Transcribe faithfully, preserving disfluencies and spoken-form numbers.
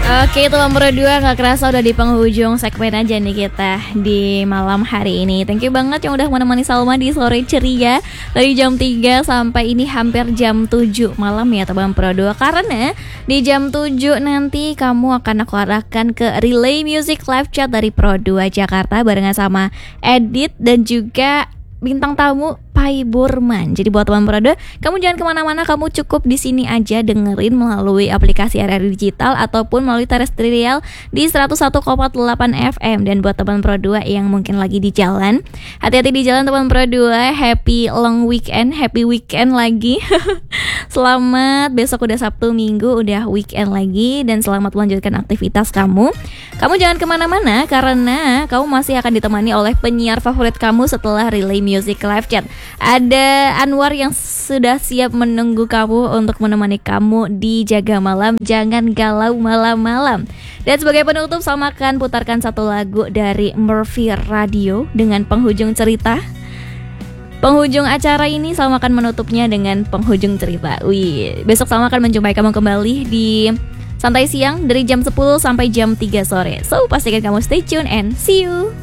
Oke, itu nomor dua, gak kerasa udah di penghujung segmen aja nih kita di malam hari ini. Thank you banget yang udah menemani Salma di sore ceria dari jam tiga sampai ini hampir jam tujuh malam ya teman Pro dua. Karena di jam tujuh nanti kamu akan aku arahkan ke Relay Music Live Chat dari Pro dua Jakarta barengan sama Edit dan juga bintang tamu Pai Burman. Jadi buat teman Pro dua, kamu jangan kemana-mana, kamu cukup di sini aja dengerin melalui aplikasi R R Digital ataupun melalui terestrial di seratus satu koma delapan F M. Dan buat teman Pro dua yang mungkin lagi di jalan, hati-hati di jalan teman Pro dua. Happy long weekend, happy weekend lagi. Selamat, besok udah Sabtu Minggu, udah weekend lagi. Dan selamat melanjutkan aktivitas kamu. Kamu jangan kemana-mana karena kamu masih akan ditemani oleh penyiar favorit kamu setelah Relay Music Live Chat. Ada Anwar yang sudah siap menunggu kamu untuk menemani kamu di Jaga Malam. Jangan galau malam-malam. Dan sebagai penutup, Salma akan putarkan satu lagu dari Murphy Radio dengan penghujung cerita. Penghujung acara ini Salma akan menutupnya dengan penghujung cerita. Wih, besok Salma akan menjumpai kamu kembali di Santai Siang dari jam sepuluh sampai jam tiga sore. So, pastikan kamu stay tune and see you.